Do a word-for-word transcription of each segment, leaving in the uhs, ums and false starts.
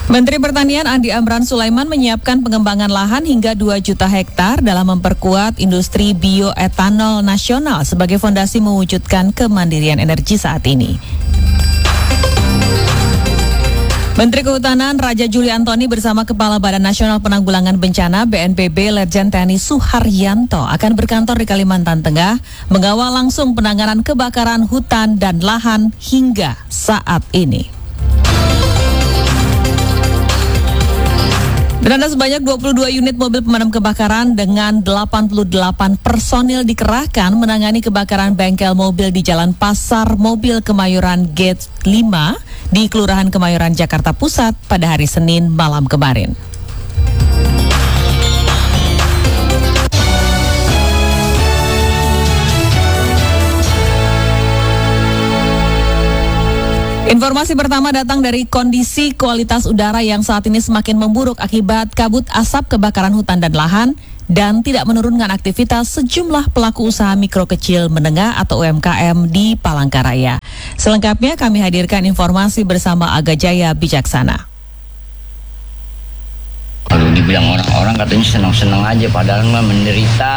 Menteri Pertanian Andi Amran Sulaiman menyiapkan pengembangan lahan hingga dua juta hektar dalam memperkuat industri bioetanol nasional sebagai fondasi mewujudkan kemandirian energi saat ini. Menteri Kehutanan Raja Juli Antoni bersama Kepala Badan Nasional Penanggulangan Bencana B N P B Letjen T N I Suharyanto akan berkantor di Kalimantan Tengah mengawal langsung penanganan kebakaran hutan dan lahan hingga saat ini. Dan ada sebanyak dua puluh dua unit mobil pemadam kebakaran dengan delapan puluh delapan personil dikerahkan menangani kebakaran bengkel mobil di Jalan Pasar Mobil Kemayoran Gate lima di Kelurahan Kemayoran, Jakarta Pusat pada hari Senin malam kemarin. Informasi pertama datang dari kondisi kualitas udara yang saat ini semakin memburuk akibat kabut asap kebakaran hutan dan lahan dan tidak menurunkan aktivitas sejumlah pelaku usaha mikro kecil menengah atau U M K M di Palangkaraya. Selengkapnya kami hadirkan informasi bersama Aga Jaya Bijaksana. Kalau dibilang orang-orang katanya senang-senang aja padahal mah menderita.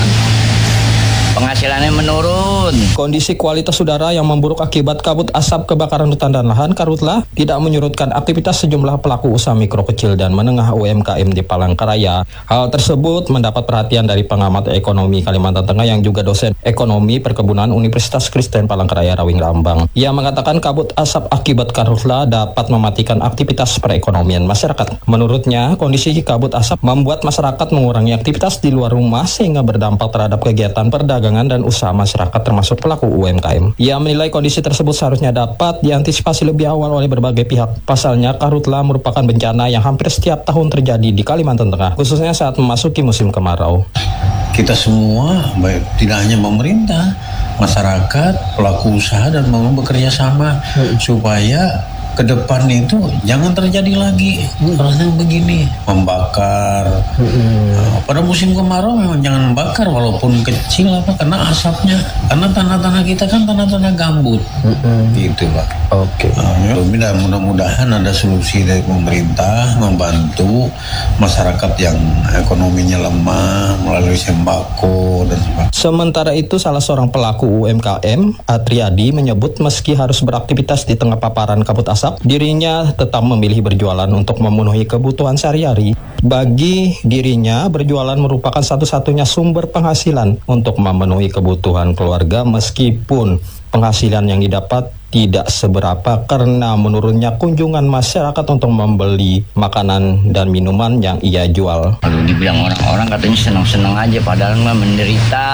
Penghasilannya menurun. Kondisi kualitas udara yang memburuk akibat kabut asap kebakaran hutan dan lahan karhutlah tidak menyurutkan aktivitas sejumlah pelaku usaha mikro kecil dan menengah U M K M di Palangkaraya. Hal tersebut mendapat perhatian dari pengamat ekonomi Kalimantan Tengah yang juga dosen ekonomi perkebunan Universitas Kristen Palangkaraya Rawing Rambang. Ia mengatakan kabut asap akibat karhutlah dapat mematikan aktivitas perekonomian masyarakat. Menurutnya, kondisi kabut asap membuat masyarakat mengurangi aktivitas di luar rumah sehingga berdampak terhadap kegiatan perdagangan dan usaha masyarakat termasuk pelaku U M K M. Ia menilai kondisi tersebut seharusnya dapat diantisipasi lebih awal oleh berbagai pihak. Pasalnya, karhutlah merupakan bencana yang hampir setiap tahun terjadi di Kalimantan Tengah, khususnya saat memasuki musim kemarau. Kita semua, baik tidak hanya pemerintah, masyarakat, pelaku usaha dan mau bekerja sama hmm. supaya ke depan itu jangan terjadi lagi hal yang begini, membakar. Hmm. Nah, pada musim kemarau memang jangan membakar walaupun kecil apa karena asapnya, karena tanah-tanah kita kan tanah-tanah gambut. Hmm. Gitu Pak. Oke. Okay. Nah, mudah-mudahan ada solusi dari pemerintah membantu masyarakat yang ekonominya lemah melalui sembako dan sebagainya. Sementara itu salah seorang pelaku U M K M, Atriadi, menyebut meski harus beraktivitas di tengah paparan kabut asap, dirinya tetap memilih berjualan untuk memenuhi kebutuhan sehari-hari. Bagi dirinya, berjualan merupakan satu-satunya sumber penghasilan untuk memenuhi kebutuhan keluarga meskipun penghasilan yang didapat tidak seberapa karena menurunnya kunjungan masyarakat untuk membeli makanan dan minuman yang ia jual. Kalau dibilang orang-orang katanya senang-senang aja padahal mah menderita.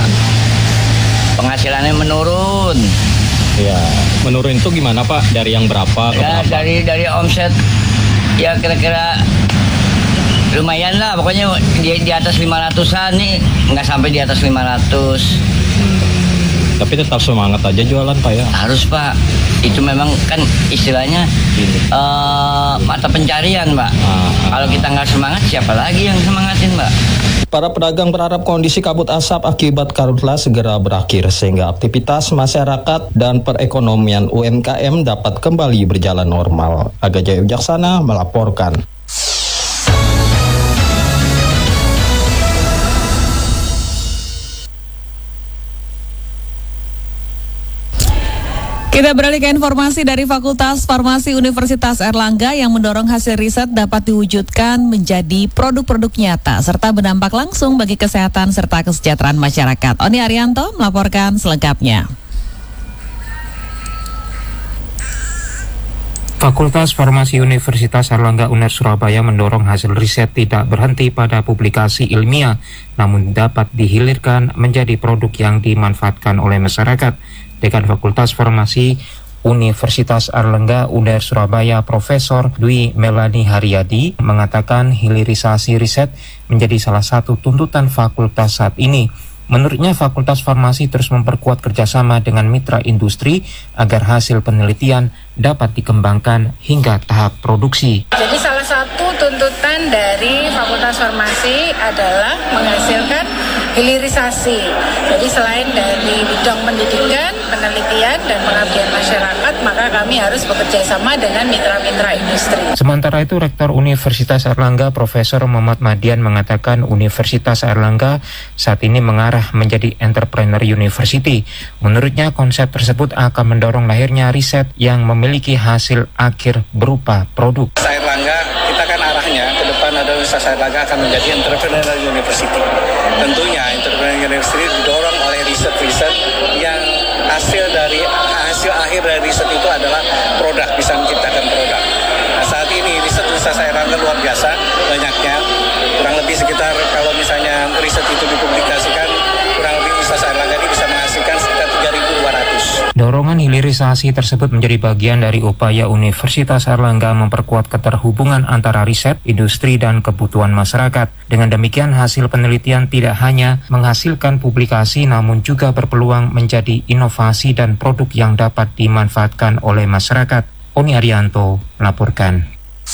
Penghasilannya menurun. Ya, menurun itu gimana Pak? Dari yang berapa ke ya, berapa? Dari dari omset ya kira-kira lumayan lah, pokoknya di, di atas lima ratusan nih, nggak sampai di atas lima ratus. Tapi tetap semangat aja jualan Pak ya? Harus Pak, itu memang kan istilahnya uh, mata pencarian Pak. Ah. Kalau kita nggak semangat, siapa lagi yang semangatin Pak? Para pedagang berharap kondisi kabut asap akibat karhutlah segera berakhir sehingga aktivitas masyarakat dan perekonomian U M K M dapat kembali berjalan normal. Aga Jaya Bijaksana melaporkan. Kita beralih ke informasi dari Fakultas Farmasi Universitas Airlangga yang mendorong hasil riset dapat diwujudkan menjadi produk-produk nyata serta berdampak langsung bagi kesehatan serta kesejahteraan masyarakat. Oni Arianto melaporkan selengkapnya. Fakultas Farmasi Universitas Airlangga U N E R Surabaya mendorong hasil riset tidak berhenti pada publikasi ilmiah, namun dapat dihilirkan menjadi produk yang dimanfaatkan oleh masyarakat. Dekan Fakultas Farmasi Universitas Airlangga U N E R Surabaya Profesor Dwi Melani Haryadi mengatakan hilirisasi riset menjadi salah satu tuntutan fakultas saat ini. Menurutnya, Fakultas Farmasi terus memperkuat kerjasama dengan mitra industri agar hasil penelitian dapat dikembangkan hingga tahap produksi. Jadi salah satu tuntutan dari Fakultas Farmasi adalah menghasilkan hilirisasi. Jadi selain dari bidang pendidikan, penelitian, dan pengabdian masyarakat, maka kami harus bekerja sama dengan mitra-mitra industri. Sementara itu, Rektor Universitas Airlangga Profesor Muhammad Madian mengatakan Universitas Airlangga saat ini mengarah menjadi entrepreneur university. Menurutnya, konsep tersebut akan mendorong lahirnya riset yang memiliki hasil akhir berupa produk. Airlangga, kita kan arahnya ke depan adalah Universitas Airlangga akan menjadi entrepreneur university. Tentunya entrepreneur university didorong oleh riset-riset yang hasil dari hasil akhir dari riset itu adalah produk, bisa menciptakan produk. Nah, saat ini riset Universitas Airlangga luar biasa banyaknya, kurang lebih sekitar kalau misalnya riset itu dipublikasikan, kurang lebih Universitas Airlangga ini bisa menghasilkan sekitar tiga ribu dua ratus. Dorongan hilirisasi tersebut menjadi bagian dari upaya Universitas Airlangga memperkuat keterhubungan antara riset, industri, dan kebutuhan masyarakat. Dengan demikian, hasil penelitian tidak hanya menghasilkan publikasi, namun juga berpeluang menjadi inovasi dan produk yang dapat dimanfaatkan oleh masyarakat. Oni Arianto melaporkan.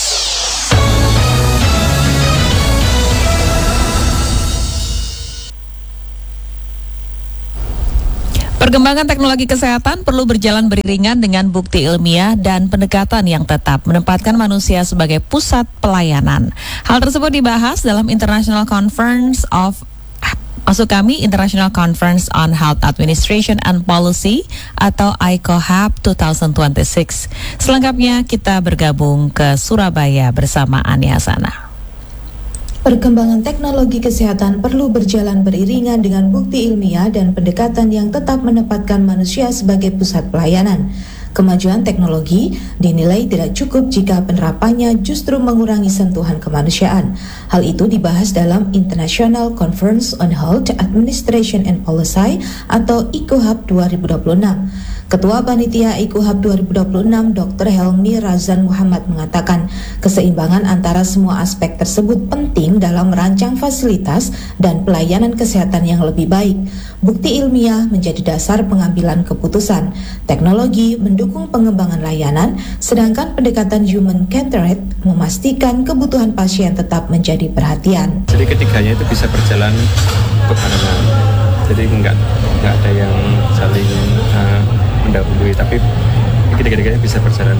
Perkembangan teknologi kesehatan perlu berjalan beriringan dengan bukti ilmiah dan pendekatan yang tetap menempatkan manusia sebagai pusat pelayanan. Hal tersebut dibahas dalam International Conference of Maksud kami International Conference on Health Administration and Policy atau I C O H A P dua ribu dua puluh enam. Selengkapnya kita bergabung ke Surabaya bersama Ani Hasanah. Perkembangan teknologi kesehatan perlu berjalan beriringan dengan bukti ilmiah dan pendekatan yang tetap menempatkan manusia sebagai pusat pelayanan. Kemajuan teknologi dinilai tidak cukup jika penerapannya justru mengurangi sentuhan kemanusiaan. Hal itu dibahas dalam International Conference on Health Administration and Policy atau I C O H A P dua ribu dua puluh enam. Ketua Panitia I C O H A P dua ribu dua puluh enam Doktor Helmi Razan Muhammad mengatakan keseimbangan antara semua aspek tersebut penting dalam merancang fasilitas dan pelayanan kesehatan yang lebih baik. Bukti ilmiah menjadi dasar pengambilan keputusan. Teknologi mendukung pengembangan layanan, sedangkan pendekatan human-centered memastikan kebutuhan pasien tetap menjadi perhatian. Jadi ketiganya itu bisa berjalan berbarengan. Jadi enggak enggak ada yang saling uh, mendahului, tapi ketiga-tiganya bisa berjalan.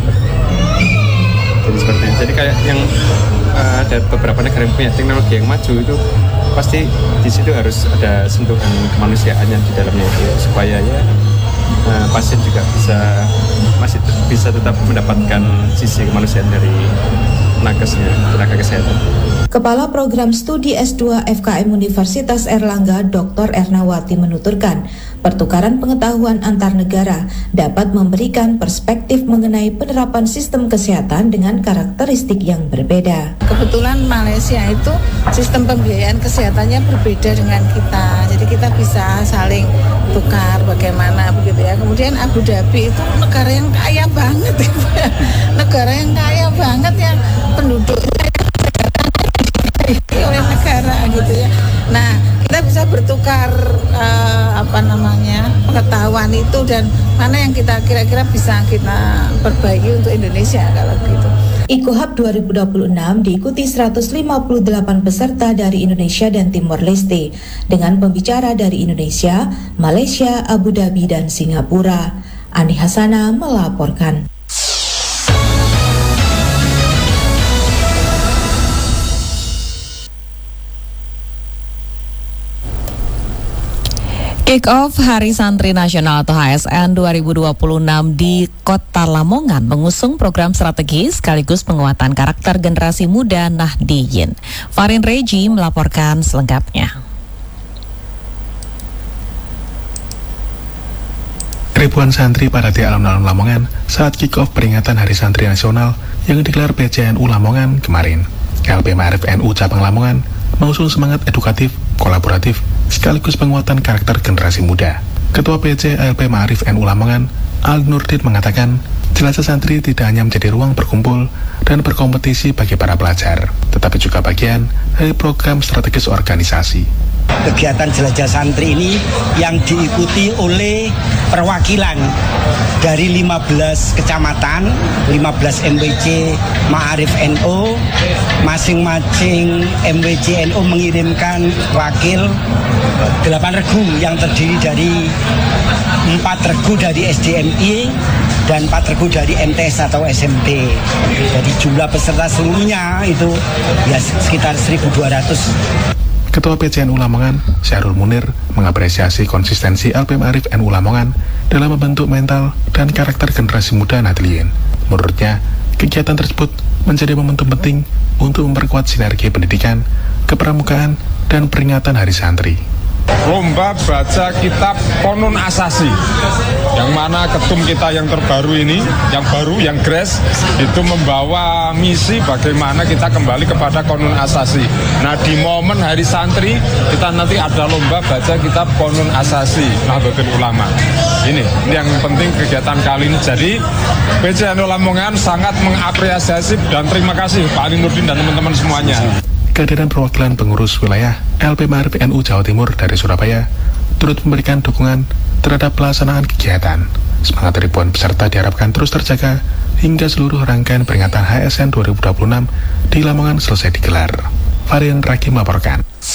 Jadi seperti itu. Jadi kayak yang uh, ada beberapa negara yang punya teknologi yang maju itu pasti di situ harus ada sentuhan kemanusiaannya di dalamnya itu supaya ya uh, pasien juga bisa masih bisa tetap mendapatkan sisi kemanusiaan dari nakesnya, tenaga kesehatan. Kepala Program Studi S dua F K M Universitas Airlangga, Doktor Ernawati menuturkan, pertukaran pengetahuan antar negara dapat memberikan perspektif mengenai penerapan sistem kesehatan dengan karakteristik yang berbeda. Kebetulan Malaysia itu sistem pembiayaan kesehatannya berbeda dengan kita, jadi kita bisa saling tukar bagaimana begitu ya. Kemudian Abu Dhabi itu negara yang kaya banget, negara yang kaya banget yang penduduknya oleh negara gitu ya. Nah, kita bisa bertukar uh, apa namanya pengetahuan itu dan mana yang kita kira-kira bisa kita perbaiki untuk Indonesia kalau gitu. I C O H A P dua ribu dua puluh enam diikuti seratus lima puluh delapan peserta dari Indonesia dan Timor Leste dengan pembicara dari Indonesia, Malaysia, Abu Dhabi, dan Singapura. Ani Hasanah melaporkan. Kick-off Hari Santri Nasional atau H S N dua ribu dua puluh enam di Kota Lamongan mengusung program strategis sekaligus penguatan karakter generasi muda Nahdiyin. Farin Reji melaporkan selengkapnya. Ribuan santri pada di alun-alun Lamongan saat kick-off peringatan Hari Santri Nasional yang digelar P C N U Lamongan kemarin. L P Ma'arif N U Cabang Lamongan mengusung semangat edukatif, kolaboratif, sekaligus penguatan karakter generasi muda. Ketua P C L P Ma'arif N U Lamongan, Al Nurdin mengatakan, jelajah santri tidak hanya menjadi ruang berkumpul dan berkompetisi bagi para pelajar, tetapi juga bagian dari program strategis organisasi. Kegiatan jelajah santri ini yang diikuti oleh perwakilan dari lima belas kecamatan, lima belas M W C Ma'arif N U, masing-masing M W C N U mengirimkan wakil delapan regu yang terdiri dari empat regu dari S D M I dan empat regu dari M T S atau S M P. Jadi jumlah peserta seluruhnya itu ya sekitar seribu dua ratus. Ketua P C N U Lamongan, Syahrul Munir, mengapresiasi konsistensi L P M Arif N U Lamongan dalam membentuk mental dan karakter generasi muda Nahdliyin. Menurutnya, kegiatan tersebut menjadi momentum penting untuk memperkuat sinergi pendidikan, kepramukaan, dan peringatan Hari Santri. Lomba baca kitab Konun Asasi, yang mana ketum kita yang terbaru ini, yang baru, yang Gres, itu membawa misi bagaimana kita kembali kepada Konun Asasi. Nah, di momen Hari Santri, kita nanti ada lomba baca kitab Konun Asasi Nahdlatul Ulama. Ini, ini yang penting kegiatan kali ini. Jadi, P C N U Lamongan sangat mengapresiasi dan terima kasih Pak Ali Nurdin dan teman-teman semuanya. Kehadiran perwakilan pengurus wilayah L P M Arif N U Jawa Timur dari Surabaya turut memberikan dukungan terhadap pelaksanaan kegiatan. Semangat ribuan peserta diharapkan terus terjaga hingga seluruh rangkaian peringatan H S N dua ribu dua puluh enam di Lamongan selesai digelar. Varian Raki melaporkan.